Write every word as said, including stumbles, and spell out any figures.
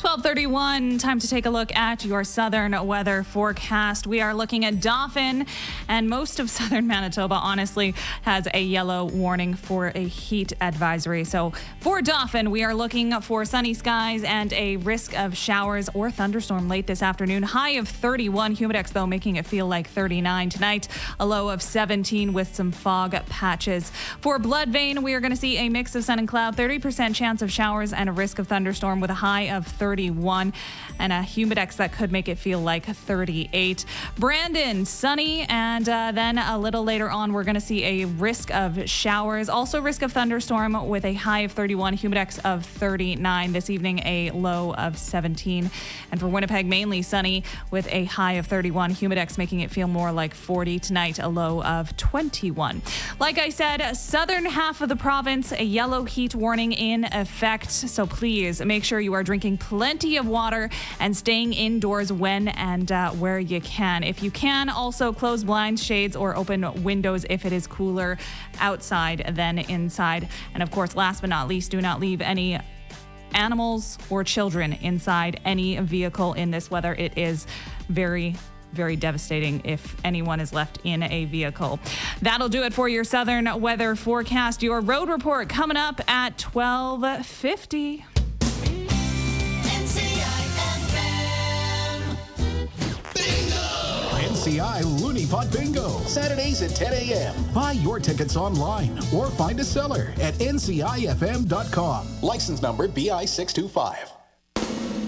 twelve thirty-one, time to take a look at your southern weather forecast. We are looking at Dauphin, and most of southern Manitoba, honestly, has a yellow warning for a heat advisory. So for Dauphin, we are looking for sunny skies and a risk of showers or thunderstorm late this afternoon. High of thirty-one, humidex, though, making it feel like thirty-nine tonight. A low of seventeen with some fog patches. For Bloodvein, we are going to see a mix of sun and cloud, thirty percent chance of showers and a risk of thunderstorm with a high of thirty-one and a humidex that could make it feel like thirty-eight. Brandon, sunny, and uh, then a little later on, we're going to see a risk of showers, also risk of thunderstorm with a high of thirty-one, humidex of thirty-nine. This evening, a low of seventeen. And for Winnipeg, mainly sunny with a high of thirty-one, humidex making it feel more like forty tonight, a low of twenty-one. Like I said, southern half of the province, a yellow heat warning in effect. So please make sure you are drinking plenty of water and staying indoors when and uh, where you can. If you can, also close blinds, shades, or open windows if it is cooler outside than inside. And of course, last but not least, do not leave any animals or children inside any vehicle in this weather. It is very very devastating if anyone is left in a vehicle. That'll do it for your southern weather forecast. Your road report coming up at twelve fifty. N C I F M. Bingo! N C I Looney Pot Bingo, Saturdays at ten a.m. Buy your tickets online or find a seller at N C I F M dot com. License number B I six two five.